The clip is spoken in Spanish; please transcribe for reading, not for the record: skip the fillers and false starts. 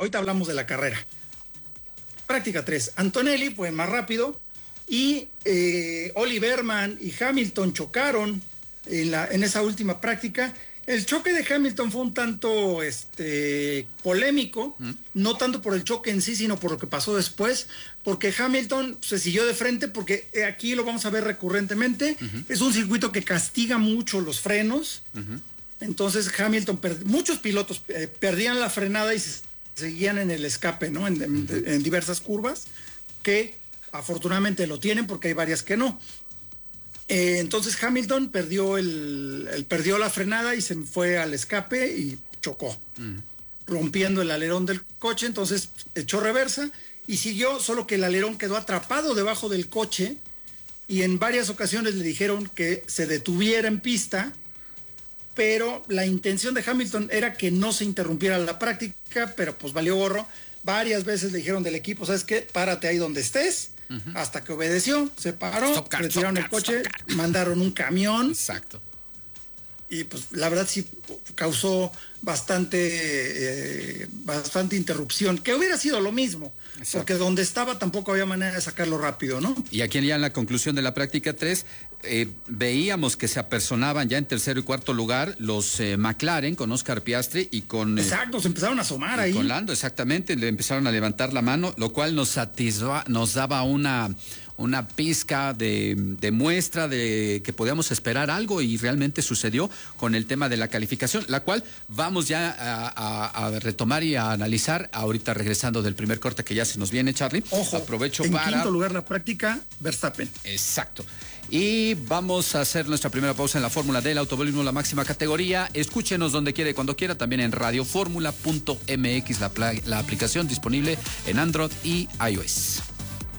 ahorita hablamos de la carrera. Práctica 3. Antonelli fue más rápido y Oliverman y Hamilton chocaron en esa última práctica. El choque de Hamilton fue un tanto polémico, no tanto por el choque en sí, sino por lo que pasó después, porque Hamilton se siguió de frente, porque aquí lo vamos a ver recurrentemente, es un circuito que castiga mucho los frenos, entonces Hamilton, muchos pilotos perdían la frenada y se seguían en el escape, ¿no? En diversas curvas, que afortunadamente lo tienen porque hay varias que no. Entonces Hamilton perdió la frenada y se fue al escape y chocó, rompiendo el alerón del coche. Entonces echó reversa y siguió, solo que el alerón quedó atrapado debajo del coche y en varias ocasiones le dijeron que se detuviera en pista, pero la intención de Hamilton era que no se interrumpiera la práctica, pero pues valió gorro. Varias veces le dijeron del equipo, ¿sabes qué? Párate ahí donde estés. Hasta que obedeció, se paró, retiraron el coche, mandaron un camión. Exacto. Y pues la verdad sí causó bastante interrupción, que hubiera sido lo mismo. Exacto. Porque donde estaba tampoco había manera de sacarlo rápido, ¿no? Y aquí ya en la conclusión de la práctica 3, veíamos que se apersonaban ya en tercero y cuarto lugar los McLaren con Oscar Piastri y con... Exacto, se empezaron a asomar ahí. Con Lando, exactamente, le empezaron a levantar la mano, lo cual nos daba una pizca de muestra de que podíamos esperar algo, y realmente sucedió con el tema de la calificación, la cual vamos ya a retomar y a analizar ahorita regresando del primer corte que ya se nos viene, Charlie. Ojo, aprovecho en para... quinto lugar la práctica, Verstappen. Exacto. Y vamos a hacer nuestra primera pausa en la Fórmula del automovilismo, la máxima categoría. Escúchenos donde quiera y cuando quiera, también en radioformula.mx, la aplicación disponible en Android y iOS.